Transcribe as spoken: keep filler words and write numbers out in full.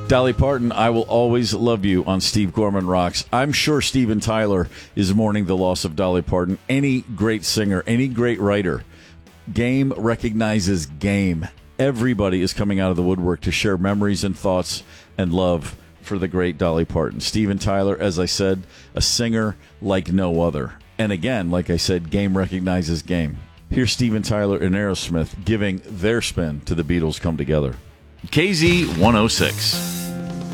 Dolly Parton, I Will Always Love You on Steve Gorman Rocks. I'm sure Steven Tyler is mourning the loss of Dolly Parton. Any great singer, any great writer, game recognizes game. Everybody is coming out of the woodwork to share memories and thoughts and love for the great Dolly Parton. Steven Tyler, as I said, a singer like no other. And again, like I said, game recognizes game. Here's Steven Tyler and Aerosmith giving their spin to the Beatles Come Together. K Z one oh six.